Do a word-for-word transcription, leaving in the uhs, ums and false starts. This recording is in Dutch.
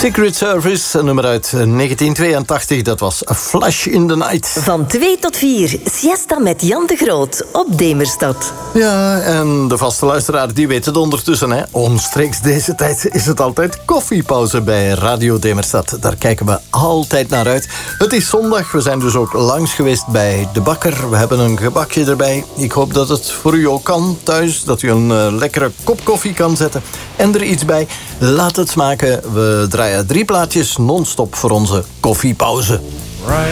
Secret Service, een nummer uit negentien tweeëntachtig. Dat was A Flash in the Night. Van twee tot vier, siesta met Jan de Groot op Demerstad. Ja, en de vaste luisteraar die weet het ondertussen. Hè. Omstreeks deze tijd is het altijd koffiepauze bij Radio Demerstad. Daar kijken we altijd naar uit. Het is zondag, we zijn dus ook langs geweest bij de bakker. We hebben een gebakje erbij. Ik hoop dat het voor u ook kan thuis. Dat u een uh, lekkere kop koffie kan zetten. En er iets bij. Laat het smaken. We draaien drie plaatjes non-stop voor onze koffiepauze. Right